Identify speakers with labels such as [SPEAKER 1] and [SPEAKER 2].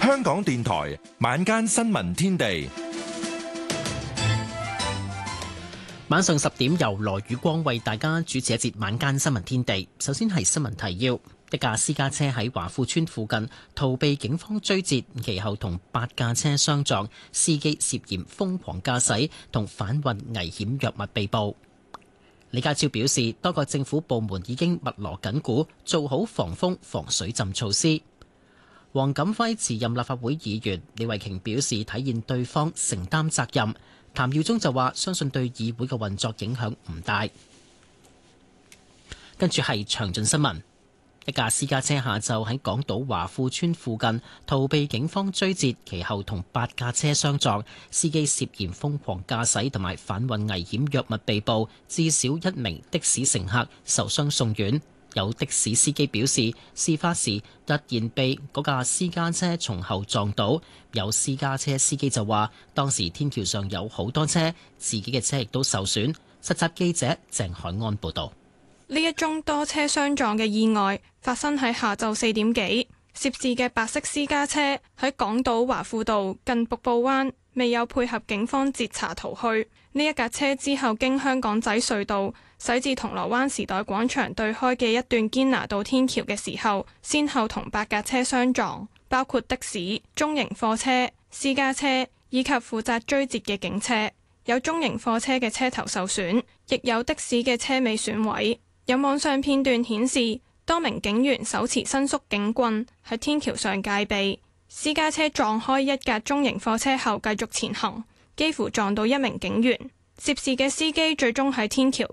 [SPEAKER 1] 香港電台晚間新聞天地，
[SPEAKER 2] 晚上10點由羅宇光為大家主持一節晚間新聞天地。首先係新聞提要：一架私家車喺華富村附近逃避警方追截，其後同8架車相撞，司機涉嫌瘋狂駕駛同販運危險藥物被捕。李家超表示，多個政府部門已經密鑼緊鼓，做好防風防水浸措施。黃錦輝辭任立法會議員，李慧瓊表示體現對方承擔責任。譚耀宗就話相信對議會嘅運作影響唔大。跟住係詳盡新聞。一架私家車下晝喺港島華富村附近逃避警方追截，其後同8架車相撞，司機涉嫌瘋狂駕駛同埋販運危險藥物被捕，至少1名的士乘客受傷送院。有的士司機表示，事發時突然被嗰架私家車從後撞到。有私家車司機就話，當時天橋上有好多車，自己嘅車亦都受損。實習記者鄭海安報導。
[SPEAKER 3] 呢一宗多車相撞嘅意外發生喺下晝4點幾，涉事嘅白色私家車喺港島華富道近瀑布灣，未有配合警方截查逃去。呢一架車之後經香港仔隧道駛至銅鑼灣時代廣場對開嘅一段堅拿道天橋嘅時候，先後同8架車相撞，包括的士、中型貨車、私家車以及負責追截嘅警車。有中型貨車嘅車頭受損，亦有的士嘅車尾損毀。有網上片段顯示，多名警員手持伸縮警棍喺天橋上戒備。私家車撞開一架中型貨車後繼續前行，幾乎撞到1名警員。涉事嘅司機最終喺天橋